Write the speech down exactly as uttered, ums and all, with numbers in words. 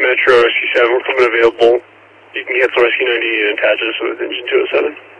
Metro Rescue seven, we're coming available. You can cancel Rescue ninety-eight and attach us with engine two oh seven.